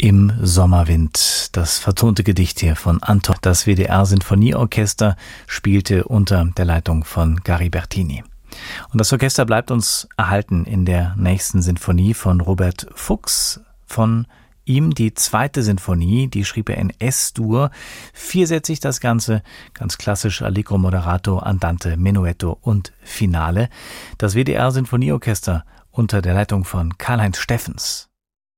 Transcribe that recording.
Im Sommerwind, das vertonte Gedicht hier von Anton. Das WDR-Sinfonieorchester spielte unter der Leitung von Gary Bertini. Und das Orchester bleibt uns erhalten in der nächsten Sinfonie von Robert Fuchs. Von ihm die 2. Sinfonie, die schrieb er in S-Dur. Viersätzig das Ganze, ganz klassisch Allegro moderato, Andante, Menuetto und Finale. Das WDR-Sinfonieorchester unter der Leitung von Karl-Heinz Steffens.